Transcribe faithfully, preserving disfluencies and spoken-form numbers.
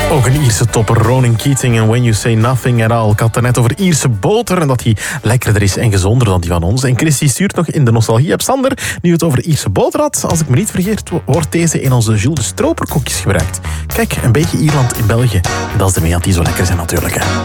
Ook een Ierse topper, Ronan Keating en When You Say Nothing at All. Ik had het net over Ierse boter en dat die lekkerder is en gezonder dan die van ons. En Christy stuurt nog in de nostalgie-app. Sander, nu het over Ierse boter had, als ik me niet vergeet, wordt deze in onze Jules de Stroper koekjes gebruikt. Kijk, een beetje Ierland in België. En dat is de mee dat die zo lekker zijn natuurlijk, hè.